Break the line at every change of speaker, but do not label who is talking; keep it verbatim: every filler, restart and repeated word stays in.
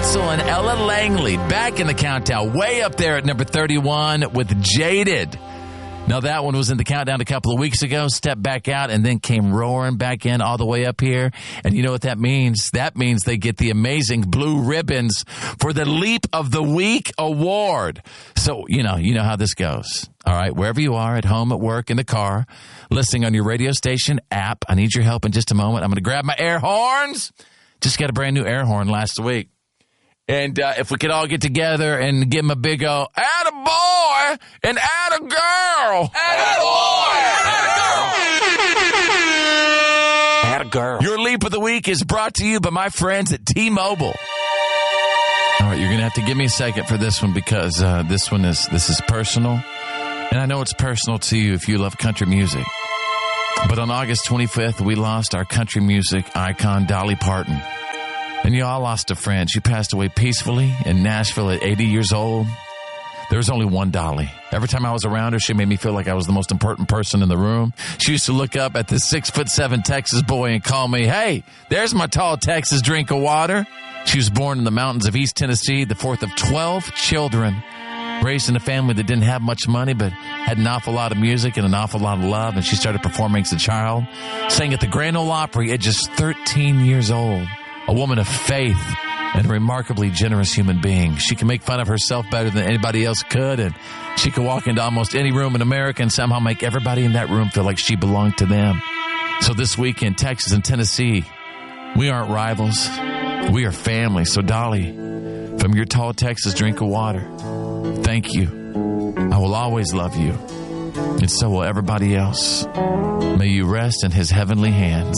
Ansel and Ella Langley back in the countdown, way up there at number thirty-one with Jaded. Now, that one was in the countdown a couple of weeks ago, stepped back out, and then came roaring back in all the way up here. And you know what that means? That means they get the amazing blue ribbons for the Leap of the Week award. So, you know, you know how this goes. All right, wherever you are, at home, at work, in the car, listening on your radio station app, I need your help in just a moment. I'm going to grab my air horns. Just got a brand new air horn last week. And uh, if we could all get together and give him a big old atta boy and atta girl. Atta boy. Atta girl. Your Leap of the Week is brought to you by my friends at T-Mobile. All right, you're going to have to give me a second for this one because uh, this one is this is personal. And I know it's personal to you if you love country music. But on August twenty-fifth, we lost our country music icon, Dolly Parton. And you all lost a friend. She passed away peacefully in Nashville at eighty years old. There was only one Dolly. Every time I was around her, she made me feel like I was the most important person in the room. She used to look up at the six foot seven Texas boy and call me, "Hey, there's my tall Texas drink of water." She was born in the mountains of East Tennessee, the fourth of twelve children, raised in a family that didn't have much money but had an awful lot of music and an awful lot of love. And she started performing as a child, sang at the Grand Ole Opry at just thirteen years old. A woman of faith and a remarkably generous human being. She can make fun of herself better than anybody else could, and she could walk into almost any room in America and somehow make everybody in that room feel like she belonged to them. So this week in Texas and Tennessee, we aren't rivals. We are family. So Dolly, from your tall Texas drink of water, thank you. I will always love you, and so will everybody else. May you rest in his heavenly hands.